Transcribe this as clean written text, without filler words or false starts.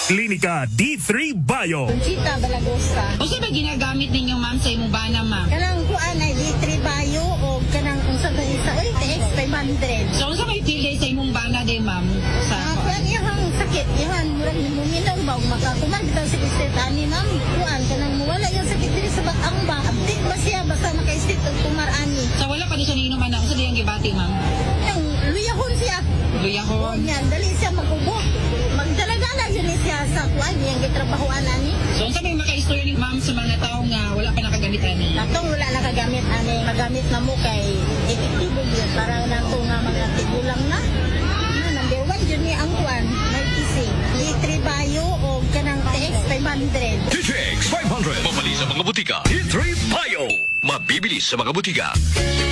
Klinika D3 Bio. Conchita Balagosa. O sa ba ginagamit ninyo, ma'am, sa imong bana, ma'am? Kanang kuan ay D3 Bio o kanang kung sa isa ay TX 500. So, sa may tilay sa imong bana din, ma'am? Sa Kuan ihang sakit, ihang murag mumilaw ba makakuman bitaw sa istit ani ma'am. Kuan kanang mawala yung sakit diri sa batang ba. Abdik ba siya basta maka-istit og tumar ani. So, wala pa din siya niinuman na. Sa diyang gibati, ma'am? Yung luyahon siya. Luyahon. Yan, dali siya mag-ubo. Magdala-dala yun siya sa kuan yang gitrabahoan ani. So, sa may maka-istorya ni ma'am sa mga tao nga wala pa nakagamit ani? Natong wala nakagamit ani, magamit na mo kay epektibo yun para nato nga mga tigulang na. Number 1 yun ni ang kuan, may kising. D3 Bio o kanang TX 500. TTX 500. Mabali sa mga butika. D3 Bio. Mabibili sa mga butika.